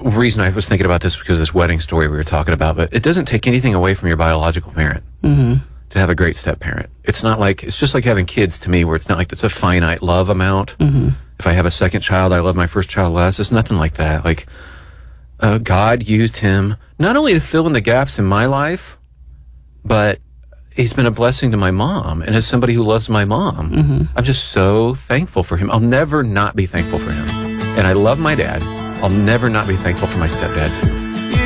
reason I was thinking about this because of this wedding story we were talking about, but it doesn't take anything away from your biological parent to have a great step parent. It's not like, it's just like having kids to me, where it's not like it's a finite love amount. If I have a second child, I love my first child less. It's nothing like that. Like, God used him not only to fill in the gaps in my life, but he's been a blessing to my mom. And as somebody who loves my mom, I'm just so thankful for him. I'll never not be thankful for him. And I love my dad. I'll never not be thankful for my stepdad too.